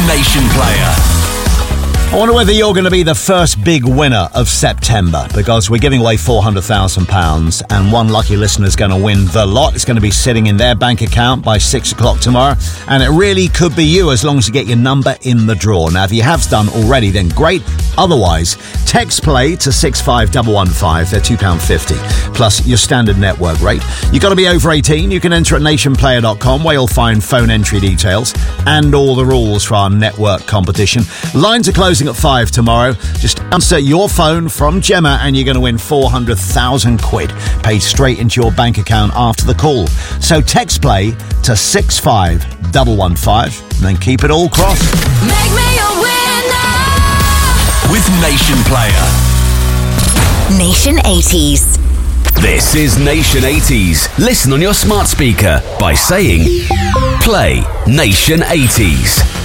Nation Player. I wonder whether you're going to be the first big winner of September, because we're giving away £400,000 and one lucky listener is going to win the lot. It's going to be sitting in their bank account by 6 o'clock tomorrow, and it really could be you as long as you get your number in the draw. Now, if you have done already, then great. Otherwise, text play to 65115. They're £2.50 plus your standard network rate. You've got to be over 18. You can enter at nationplayer.com, where you'll find phone entry details and all the rules for our network competition. Lines are closing at 5 tomorrow. Just answer your phone from Gemma and you're going to win 400,000 quid paid straight into your bank account after the call. So text play to 65115 and then keep it all crossed. Make me a winner With Nation Player. Nation 80s. This is Nation 80s. Listen on your smart speaker by saying, play Nation 80s.